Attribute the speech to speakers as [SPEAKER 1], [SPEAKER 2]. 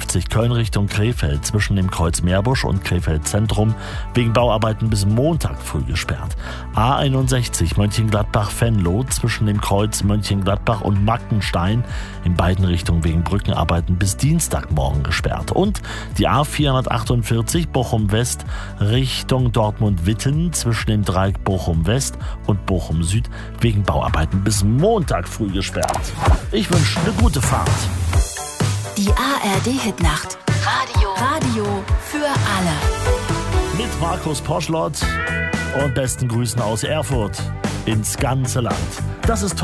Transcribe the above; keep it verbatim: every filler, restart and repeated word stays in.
[SPEAKER 1] fünfzig Köln Richtung Krefeld zwischen dem Kreuz Meerbusch und Krefeld Zentrum wegen Bauarbeiten bis Montag früh gesperrt. A einundsechzig Mönchengladbach-Venlo zwischen dem Kreuz Mönchengladbach und Mackenstein in beiden Richtungen wegen Brückenarbeiten bis Dienstagmorgen gesperrt. Und die A vierhundertachtundvierzig Bochum West Richtung Dortmund-Witten zwischen dem Dreieck Bochum West und Bochum Süd wegen Bauarbeiten bis Montag früh gesperrt. Ich wünsche eine gute Fahrt.
[SPEAKER 2] Die A R D-Hitnacht. Radio. Radio für alle.
[SPEAKER 1] Mit Markus Poschlott und besten Grüßen aus Erfurt ins ganze Land. Das ist